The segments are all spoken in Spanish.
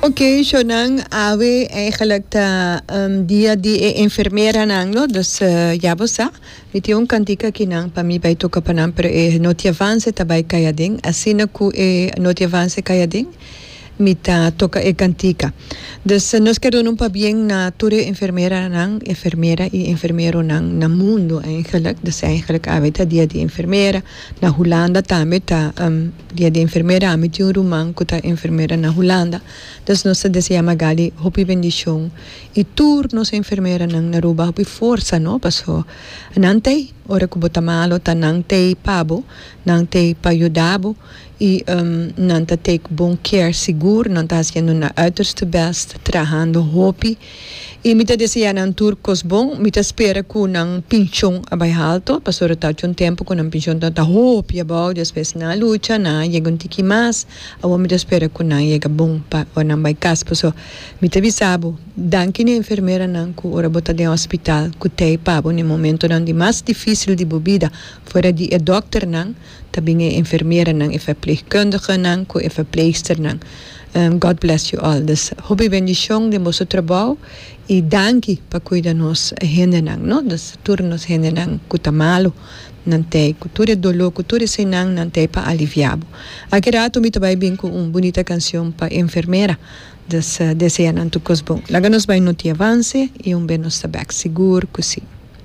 Oké, zo nang awe eigenlijk dia di enfermera nang no, dus ja bosa. Met yung kantika kinang pami bay to kapanam pero noti avance tabay kaya ding asina ku noti avance kaya ding mita toca cantica. Dus nos quero un pa bien na ture enfermera y enfermero nang na mundo eigenlijk. Dus eigenlijk aveta dia di enfermera na Holanda tame ta dia di enfermera amit yung rumang kuta enfermera na Holanda. Dus nos se llama gali hopi bendición y tour nos enfermera nang naruba hopi forza no paso nantay ora kubota malo ta nantay pabo nantay payudabo e nanta take bom care seguro nanta haciendo na uiterste best trabajando hopi e mita deseja nan turcos bom mita espera ku nang pinchon abay alto pasora ta un tempo ku nang pinchon tanta hopi about después na lucha na llega un tiki mas awo mita espera ku na llega bom pa o nang bay kas paso mita bisabo danki ni enfermera nang ku ora bota de hospital ku tei pabo ni momento nang di mas difícil di bobida fora di dokter nang tabing enfermera nang verpleegkundige nang ku verpleegster nang. God bless you all. Dus hobby bendición de mozo trabajo y danki pa cuida nos gente nang, no? Dus turnos gente nang kutamalo nante kuture dolo kuture senang nante pa aliviabo. Akirato mi tabay bin ku bonita canción pa enfermera. Dus desean nang tukos bon. Laganos bay noti avance y benos tabak seguro kusi.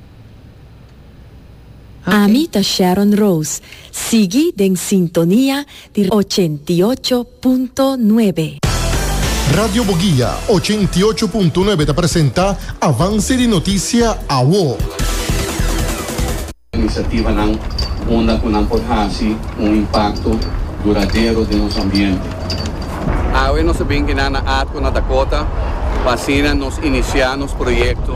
Okay. Amita Sharon Rose, sigue en sintonía di 88.9. Radio Boguilla 88.9 te presenta Avance di Notizia AWO. Iniciativa ng onda con porhasi impacto duradero de nuestro ambiente. Awe nos sabing kinanaat ko na Dakota, pasina nos iniciamos proyecto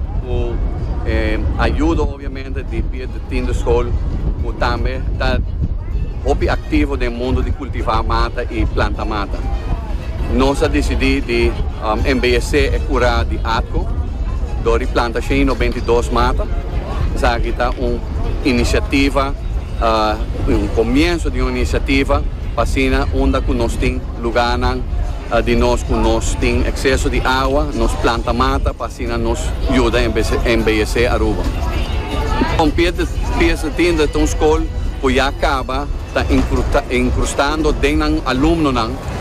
ayuda obviamente de pie de tienda school o también está hobby activo del mundo de cultivar mata y planta mata. Nos ha decidido de MBSC curar de ATCO, dori planta 22 mata. Esa está una iniciativa, un comienzo de una iniciativa pasina onda con nos tin lugar de nós com nós tem excesso de água, nos planta mata, para nos ajuda a envelhecer Aruba. Com pieza tinda de escola, que já acaba tá incrustando dentro do aluno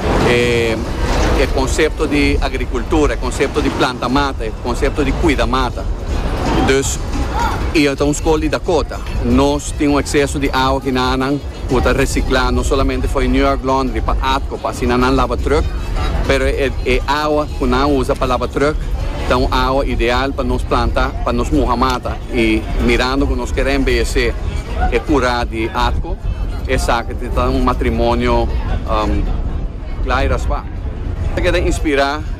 o conceito de agricultura, o conceito de planta mata, o conceito de cuida mata. Dus e então escola de Dakota, nós temos excesso de água que não puta reciclar, não somente foi New York Laundry para ATCO, para assim não lava truck, pero é água que não usa para lavar truck, então água ideal para nos plantar, para nos mojar mata e mirando que nós queremos envelhecer e curar de ATCO, é sabe que tem um matrimônio claro, quer inspirar